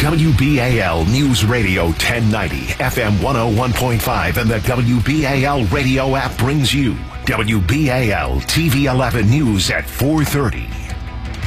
WBAL News Radio 1090, FM 101.5, and the WBAL radio app brings you WBAL TV 11 News at 4:30.